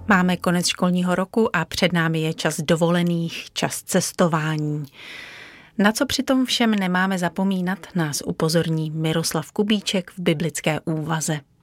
Máme konec školního roku a před námi je čas dovolených, čas cestování. Na co přitom všem nemáme zapomínat, nás upozorní Miroslav Kubíček v biblické úvaze.